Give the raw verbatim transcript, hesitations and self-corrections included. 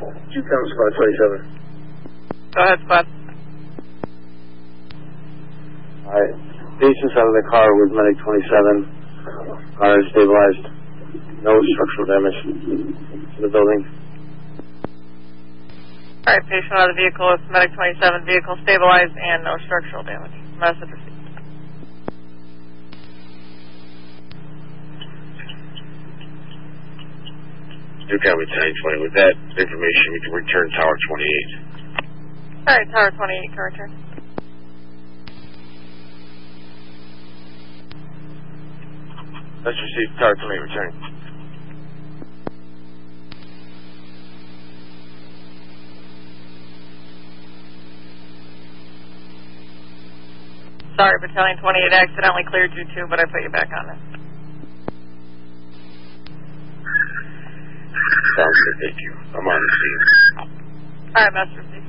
Two counts, Squad twenty-seven. Go ahead, Squad. Alright, patients out of the car with medic twenty-seven. Car is stabilized. No structural damage to the building. Alright, patient out of the vehicle with medic twenty-seven. Vehicle stabilized and no structural damage. Message received. Two County ten twenty. With that information, we can return Tower twenty-eight. Alright, Tower twenty-eight, can return. Let's receive Tower twenty-eight, returning. Sorry, Battalion twenty-eight accidentally cleared you too, but I put you back on it. Sounds good, thank you. I'm on the scene. Alright, Master C.